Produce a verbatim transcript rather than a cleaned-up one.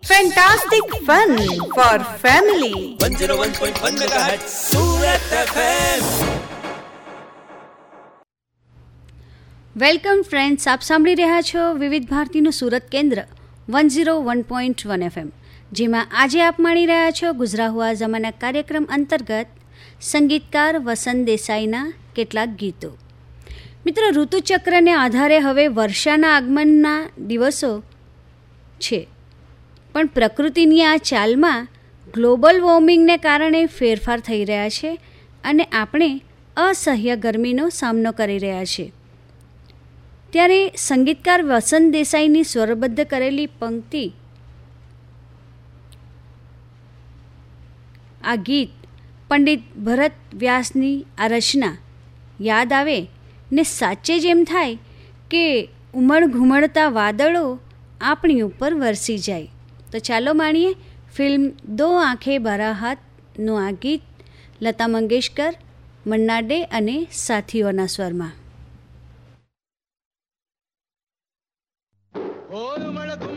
Fantastic fun for family. one oh one point one megahertz Surat F M. Welcome friends, આપ સાંભળી રહ્યા છો વિવિધ ભારતીનું સુરત કેન્દ્ર one zero one point one FM, જેમાં આજે આપ માણી રહ્યા છો ગુજરા હુઆ જમાના કાર્યક્રમ અંતર્ગત સંગીતકાર વસંત દેસાઈના કેટલાક ગીતો. મિત્રો, ઋતુચક્રને આધારે હવે વર્ષાના આગમનના દિવસો છે, પણ પ્રકૃતિની આ ચાલમાં ગ્લોબલ વોર્મિંગને કારણે ફેરફાર થઈ રહ્યા છે અને આપણે અસહ્ય ગરમીનો સામનો કરી રહ્યા છીએ. ત્યારે સંગીતકાર વસંત દેસાઈની સ્વરબદ્ધ કરેલી પંક્તિ, આ ગીત પંડિત ભરત વ્યાસની આ રચના યાદ આવે ને સાચે જ એમ થાય કે ઉમળ ઘુમળતા વાદળો આપણી ઉપર વરસી જાય. તો ચાલો માણીએ ફિલ્મ દો આંખે બારાહાતનું આ ગીત લતા મંગેશકર, મન્ના ડે અને સાથીઓના સ્વરમાં.